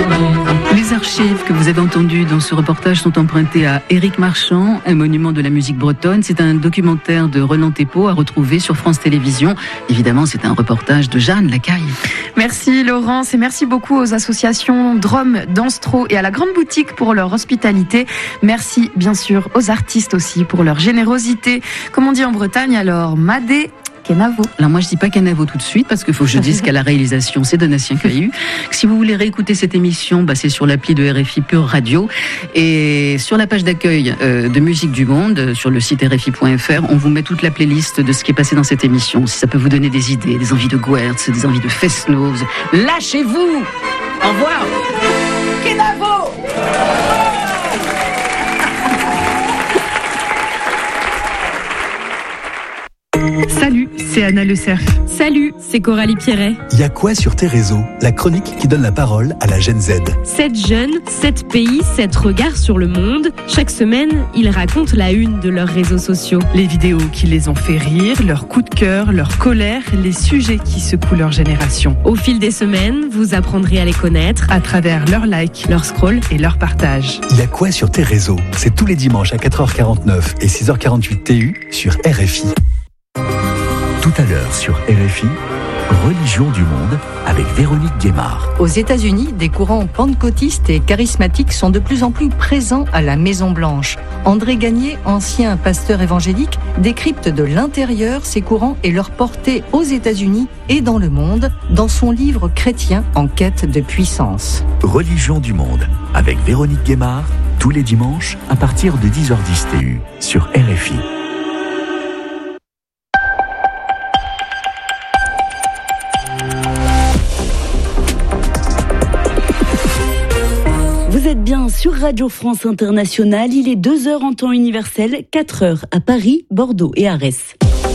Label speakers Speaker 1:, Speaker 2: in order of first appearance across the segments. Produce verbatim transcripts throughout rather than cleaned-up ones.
Speaker 1: Les archives que vous avez entendues dans ce reportage sont empruntées à Éric Marchand, un monument de la musique bretonne. C'est un documentaire de Roland Thépeau à retrouver sur France Télévisions. Évidemment, c'est un reportage de Jeanne Lacaille.
Speaker 2: Merci Laurence et merci beaucoup aux associations Drom, Danstro et à la Grande Boutique pour leur hospitalité. Merci bien sûr aux artistes aussi pour leur générosité. Comme on dit en Bretagne, alors Madé Kenavo.
Speaker 1: Alors moi je dis pas Kenavo tout de suite parce qu'il faut que je dise qu'à la réalisation c'est Donatien Cailloux. Si vous voulez réécouter cette émission, bah, c'est sur l'appli de R F I Pure Radio et sur la page d'accueil euh, de Musique du Monde sur le site R F I point F R, on vous met toute la playlist de ce qui est passé dans cette émission. Si ça peut vous donner des idées, des envies de Guertz, des envies de Fest-Noz, lâchez-vous. Au revoir. Kenavo.
Speaker 3: Salut, c'est Anna Le Cerf.
Speaker 4: Salut, c'est Coralie Pierret.
Speaker 5: Y a quoi sur tes réseaux? La chronique qui donne la parole à la Gen Z.
Speaker 4: sept jeunes, sept pays, sept regards sur le monde. Chaque semaine, ils racontent la une de leurs réseaux sociaux.
Speaker 3: Les vidéos qui les ont fait rire, leurs coups de cœur, leur colère, les sujets qui secouent leur génération.
Speaker 4: Au fil des semaines, vous apprendrez à les connaître
Speaker 3: à travers leurs likes,
Speaker 4: leurs scrolls
Speaker 3: et leurs partages.
Speaker 5: Y a quoi sur tes réseaux? C'est tous les dimanches à quatre heures quarante-neuf et six heures quarante-huit T U sur R F I. Tout à l'heure sur R F I, Religion du monde avec Véronique Guémard.
Speaker 6: Aux États-Unis, des courants pentecôtistes et charismatiques sont de plus en plus présents à la Maison-Blanche. André Gagné, ancien pasteur évangélique, décrypte de l'intérieur ces courants et leur portée aux États-Unis et dans le monde dans son livre Chrétien en quête de puissance.
Speaker 5: Religion du monde avec Véronique Guémard, tous les dimanches à partir de dix heures dix T U sur R F I.
Speaker 7: Vous êtes bien sur Radio France Internationale, il est deux heures en temps universel, quatre heures à Paris, Bordeaux et Arès.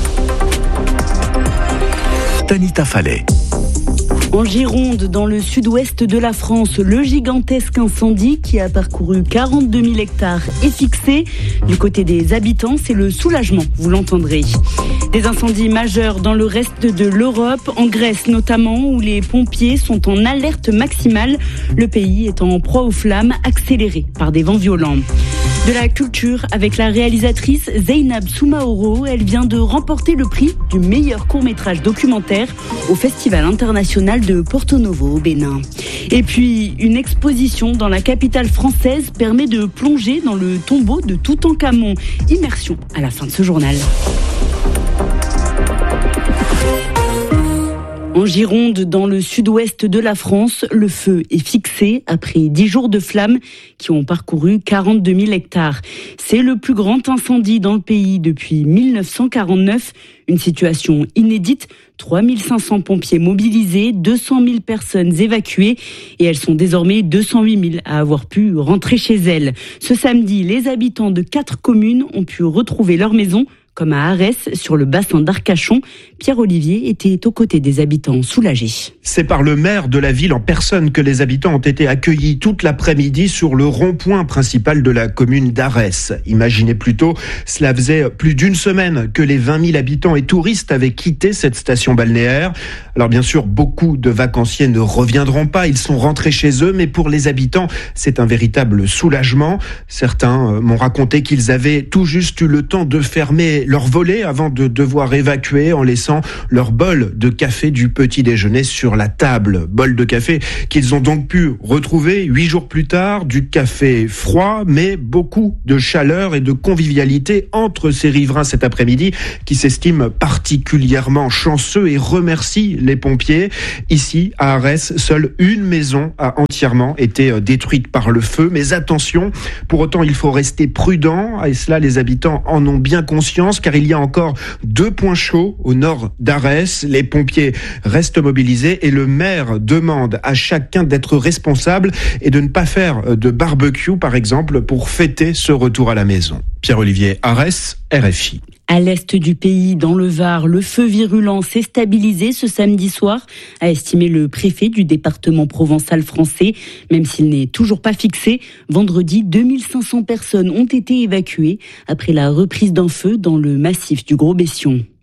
Speaker 5: Tanita Fallet.
Speaker 7: En Gironde, dans le sud-ouest de la France, le gigantesque incendie qui a parcouru quarante-deux mille hectares est fixé. Du côté des habitants, c'est le soulagement, vous l'entendrez. Des incendies majeurs dans le reste de l'Europe, en Grèce notamment, où les pompiers sont en alerte maximale. Le pays est en proie aux flammes, accéléré par des vents violents. De la culture avec la réalisatrice Zeynab Soumaoro. Elle vient de remporter le prix du meilleur court-métrage documentaire au Festival international de Porto Novo au Bénin. Et puis, une exposition dans la capitale française permet de plonger dans le tombeau de Toutankhamon. Immersion à la fin de ce journal. En Gironde, dans le sud-ouest de la France, le feu est fixé après dix jours de flammes qui ont parcouru quarante-deux mille hectares. C'est le plus grand incendie dans le pays depuis mille neuf cent quarante-neuf. Une situation inédite, trois mille cinq cents pompiers mobilisés, deux cent mille personnes évacuées et elles sont désormais deux cent huit mille à avoir pu rentrer chez elles. Ce samedi, les habitants de quatre communes ont pu retrouver leur maison, comme à Arès, sur le bassin d'Arcachon. Pierre-Olivier était aux côtés des habitants soulagés.
Speaker 8: C'est par le maire de la ville en personne que les habitants ont été accueillis toute l'après-midi sur le rond-point principal de la commune d'Arès. Imaginez plutôt, cela faisait plus d'une semaine que les vingt mille habitants et touristes avaient quitté cette station balnéaire. Alors bien sûr, beaucoup de vacanciers ne reviendront pas, ils sont rentrés chez eux, mais pour les habitants, c'est un véritable soulagement. Certains m'ont raconté qu'ils avaient tout juste eu le temps de fermer leur volet avant de devoir évacuer en laissant leur bol de café du petit déjeuner sur la table. Bol de café qu'ils ont donc pu retrouver huit jours plus tard, du café froid, mais beaucoup de chaleur et de convivialité entre ces riverains cet après-midi qui s'estiment particulièrement chanceux et remercient les pompiers. Ici, à Arès, seule une maison a entièrement été détruite par le feu. Mais attention, pour autant, il faut rester prudent. Et cela, les habitants en ont bien conscience, car il y a encore deux points chauds au nord d'Arès. Les pompiers restent mobilisés et le maire demande à chacun d'être responsable et de ne pas faire de barbecue, par exemple, pour fêter ce retour à la maison. Pierre-Olivier, Arès, R F I.
Speaker 7: À l'est du pays, dans le Var, le feu virulent s'est stabilisé ce samedi soir, a estimé le préfet du département provençal français. Même s'il n'est toujours pas fixé, vendredi, deux mille cinq cents personnes ont été évacuées après la reprise d'un feu dans le massif du Gros Bession.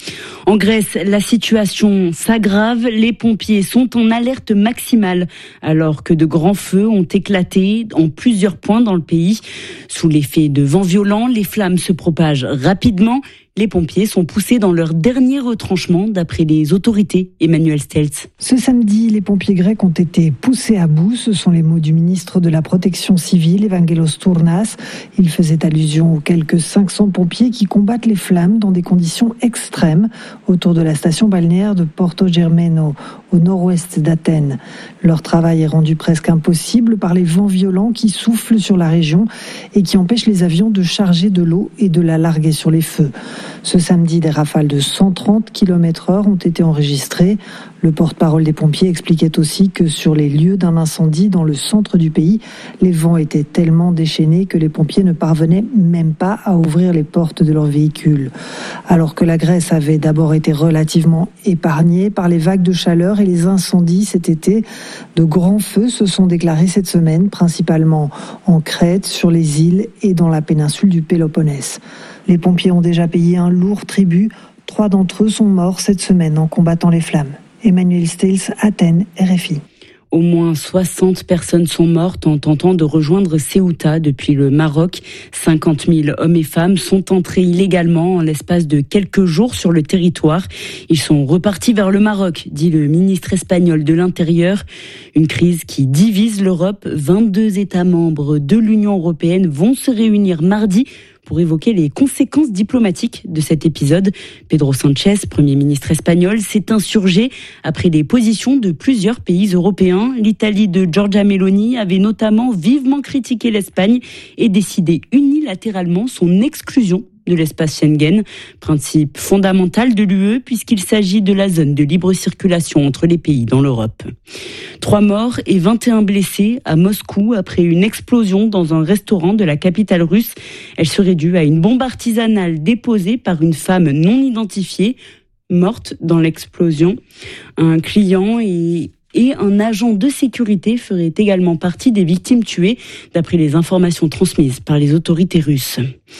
Speaker 7: En Grèce, la situation s'aggrave. Les pompiers sont en alerte maximale alors que de grands feux ont éclaté en plusieurs points dans le pays. Sous l'effet de vents violents, les flammes se propagent rapidement. Les pompiers sont poussés dans leur dernier retranchement, d'après les autorités. Emmanuel Stelz.
Speaker 9: Ce samedi, les pompiers grecs ont été poussés à bout. Ce sont les mots du ministre de la Protection civile, Evangelos Tournas. Il faisait allusion aux quelques cinq cents pompiers qui combattent les flammes dans des conditions extrêmes autour de la station balnéaire de Porto Germano, au nord-ouest d'Athènes. Leur travail est rendu presque impossible par les vents violents qui soufflent sur la région et qui empêchent les avions de charger de l'eau et de la larguer sur les feux. Ce samedi, des rafales de cent trente kilomètres heure ont été enregistrées. Le porte-parole des pompiers expliquait aussi que sur les lieux d'un incendie dans le centre du pays, les vents étaient tellement déchaînés que les pompiers ne parvenaient même pas à ouvrir les portes de leurs véhicules. Alors que la Grèce avait d'abord été relativement épargnée par les vagues de chaleur et les incendies cet été, de grands feux se sont déclarés cette semaine, principalement en Crète, sur les îles et dans la péninsule du Péloponnèse. Les pompiers ont déjà payé un lourd tribut. Trois d'entre eux sont morts cette semaine en combattant les flammes. Emmanuel Stelz, Athènes, R F I.
Speaker 7: Au moins soixante personnes sont mortes en tentant de rejoindre Ceuta depuis le Maroc. cinquante mille hommes et femmes sont entrés illégalement en l'espace de quelques jours sur le territoire. Ils sont repartis vers le Maroc, dit le ministre espagnol de l'Intérieur. Une crise qui divise l'Europe. vingt-deux États membres de l'Union européenne vont se réunir mardi pour évoquer les conséquences diplomatiques de cet épisode. Pedro Sánchez, Premier ministre espagnol, s'est insurgé après les positions de plusieurs pays européens. L'Italie de Giorgia Meloni avait notamment vivement critiqué l'Espagne et décidé unilatéralement son exclusion de l'espace Schengen, principe fondamental de l'U E puisqu'il s'agit de la zone de libre circulation entre les pays dans l'Europe. Trois morts et vingt et un blessés à Moscou après une explosion dans un restaurant de la capitale russe. Elle serait due à une bombe artisanale déposée par une femme non identifiée, morte dans l'explosion. Un client et Et un agent de sécurité ferait également partie des victimes tuées, d'après les informations transmises par les autorités russes.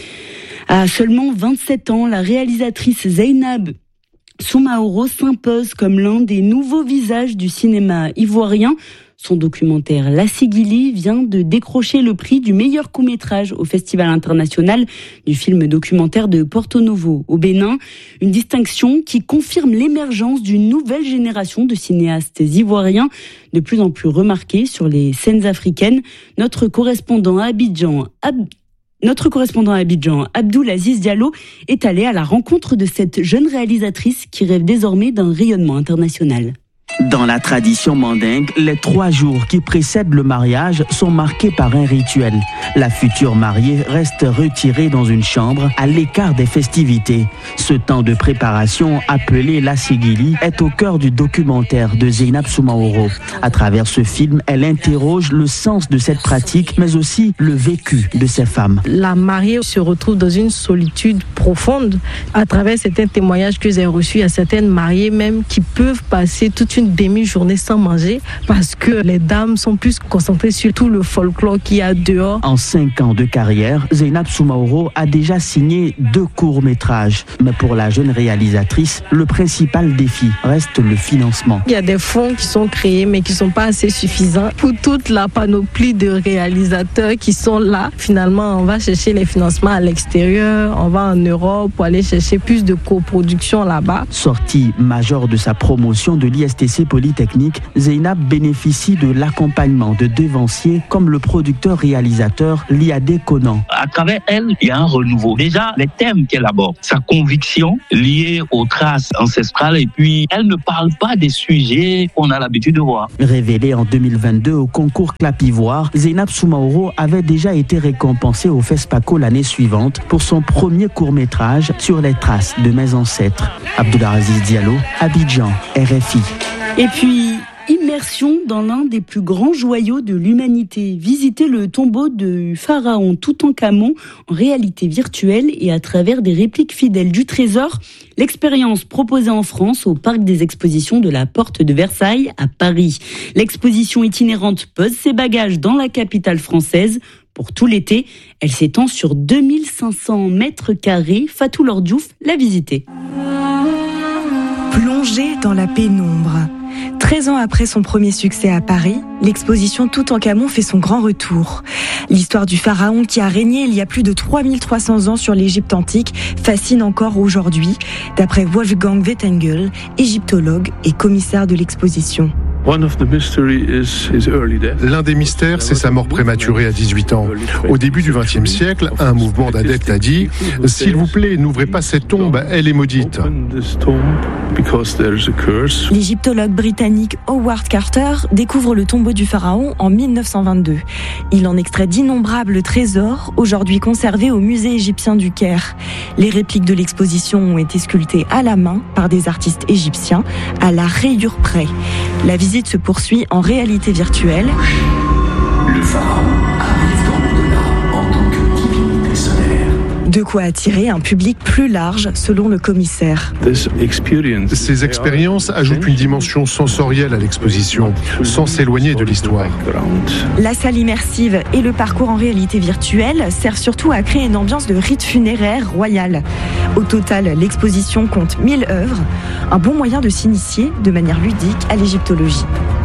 Speaker 7: À seulement vingt-sept ans, la réalisatrice Zeynab Soumaoro s'impose comme l'un des nouveaux visages du cinéma ivoirien. Son documentaire La Sigili vient de décrocher le prix du meilleur court-métrage au Festival international du film documentaire de Porto Novo au Bénin. Une distinction qui confirme l'émergence d'une nouvelle génération de cinéastes ivoiriens de plus en plus remarqués sur les scènes africaines. Notre correspondant à Abidjan, Ab- Notre correspondant à Abidjan, Abdoul Aziz Diallo, est allé à la rencontre de cette jeune réalisatrice qui rêve désormais d'un rayonnement international.
Speaker 10: Dans la tradition mandingue, les trois jours qui précèdent le mariage sont marqués par un rituel. La future mariée reste retirée dans une chambre à l'écart des festivités. Ce temps de préparation, appelé La Sigili, est au cœur du documentaire de Zeynab Soumaoro. À travers ce film, elle interroge le sens de cette pratique, mais aussi le vécu de ces femmes.
Speaker 11: La mariée se retrouve dans une solitude profonde. À travers certains témoignages que j'ai reçus, il y a certaines mariées même qui peuvent passer toute une demi-journée sans manger parce que les dames sont plus concentrées sur tout le folklore qu'il y a dehors.
Speaker 10: En cinq ans de carrière, Zeynab Soumaoro a déjà signé deux courts-métrages. Mais pour la jeune réalisatrice, le principal défi reste le financement.
Speaker 11: Il y a des fonds qui sont créés mais qui ne sont pas assez suffisants pour toute la panoplie de réalisateurs qui sont là. Finalement, on va chercher les financements à l'extérieur, on va en Europe pour aller chercher plus de coproduction là-bas.
Speaker 10: Sortie majeure de sa promotion de l'I S T C Polytechnique, Zeynab bénéficie de l'accompagnement de devanciers comme le producteur-réalisateur Liadé Conan.
Speaker 12: À travers elle, il y a un renouveau. Déjà, les thèmes qu'elle aborde, sa conviction liée aux traces ancestrales, et puis elle ne parle pas des sujets qu'on a l'habitude de voir.
Speaker 10: Révélée en deux mille vingt-deux au concours Clap Ivoire, Zeynab Soumaoro avait déjà été récompensée au FESPACO l'année suivante pour son premier court-métrage sur les traces de mes ancêtres. Abdoulaziz Diallo, Abidjan, R F I.
Speaker 7: Et puis, immersion dans l'un des plus grands joyaux de l'humanité. Visiter le tombeau du pharaon Toutankhamon en réalité virtuelle et à travers des répliques fidèles du trésor. L'expérience proposée en France au parc des expositions de la Porte de Versailles à Paris. L'exposition itinérante pose ses bagages dans la capitale française pour tout l'été. Elle s'étend sur deux mille cinq cents mètres carrés. Fatou Lordiouf l'a visitée.
Speaker 13: Plongée dans la pénombre. treize ans après son premier succès à Paris, l'exposition Toutankhamon fait son grand retour. L'histoire du pharaon qui a régné il y a plus de trois mille trois cents ans sur l'Égypte antique fascine encore aujourd'hui, d'après Wolfgang Wettengel, égyptologue et commissaire de l'exposition.
Speaker 14: L'un des mystères, c'est sa mort prématurée à dix-huit ans. Au début du vingtième siècle, un mouvement d'adeptes a dit « S'il vous plaît, n'ouvrez pas cette tombe, elle est maudite ».
Speaker 13: L'égyptologue britannique Howard Carter découvre le tombeau du pharaon en mille neuf cent vingt-deux. Il en extrait d'innombrables trésors, aujourd'hui conservés au musée égyptien du Caire. Les répliques de l'exposition ont été sculptées à la main par des artistes égyptiens, à la rayure près. La visite se poursuit en réalité virtuelle.
Speaker 5: Le pharaon arrive dans l'au-delà en tant que divinité solaire.
Speaker 13: De quoi attirer un public plus large, selon le commissaire.
Speaker 14: Ces expériences ajoutent une dimension sensorielle à l'exposition, sans s'éloigner de l'histoire.
Speaker 13: La salle immersive et le parcours en réalité virtuelle servent surtout à créer une ambiance de rite funéraire royal. Au total, l'exposition compte mille œuvres, un bon moyen de s'initier de manière ludique à l'égyptologie.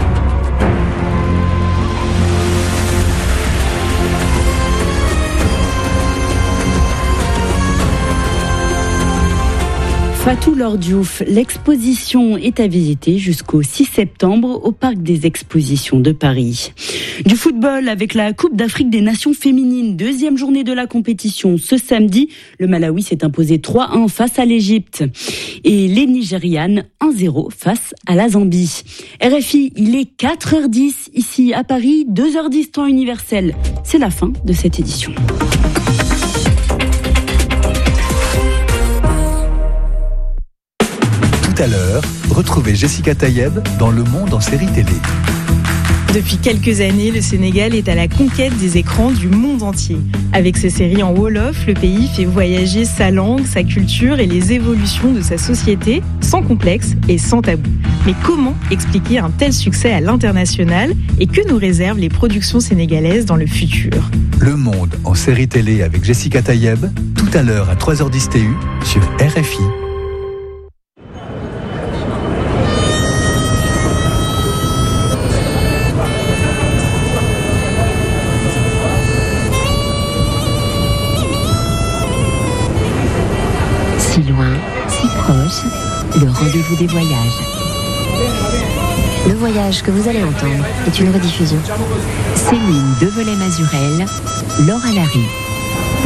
Speaker 7: Fatou Lordiouf, l'exposition est à visiter jusqu'au six septembre au Parc des Expositions de Paris. Du football avec la Coupe d'Afrique des Nations féminines, deuxième journée de la compétition. Ce samedi, le Malawi s'est imposé trois un face à l'Égypte et les Nigérianes un zéro face à la Zambie. R F I, il est quatre heures dix ici à Paris, deux heures dix temps universel. C'est la fin de cette édition.
Speaker 5: Tout à l'heure, retrouvez Jessica Tayeb dans Le Monde en série télé.
Speaker 3: Depuis quelques années, le Sénégal est à la conquête des écrans du monde entier. Avec ses séries en Wolof, le pays fait voyager sa langue, sa culture et les évolutions de sa société sans complexe et sans tabou. Mais comment expliquer un tel succès à l'international et que nous réservent les productions sénégalaises dans le futur ?
Speaker 5: Le Monde en série télé avec Jessica Tayeb, tout à l'heure à trois heures dix T U sur R F I.
Speaker 15: Si loin, si proche, le rendez-vous des voyages. Le voyage que vous allez entendre est une rediffusion. Céline Develay-Mazurel, Laura Larry.